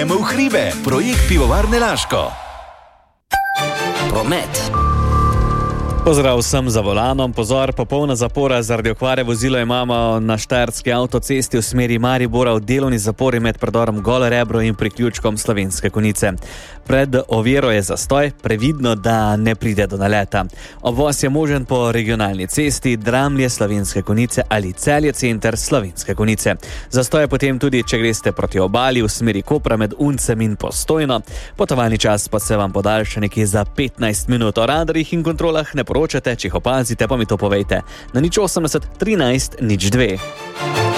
V hribe, projekt Pivovarne Laško. Promet. Pozdrav vsem za volanom. Pozor, popolna zapora zaradi okvare vozila imamo na štajerski avtocesti v smeri Maribora v delovni zapori med predorom Golo Rebro in priključkom Slovenske Konjice. Pred oviro je zastoj, previdno, da ne pride do naleta. Obvoz je možen po regionalni cesti Dramlje Slovenske Konjice ali Celje center Slovenske Konjice. Zastoj je potem tudi, če greste proti obali v smeri Kopra med Uncem in Postojno. Potovalni čas pa se vam podaljša nekje za 15 minut. O radarjih in kontrolah ne poročate, če jih opazite, pa mi to povejte. Na 080 13 02.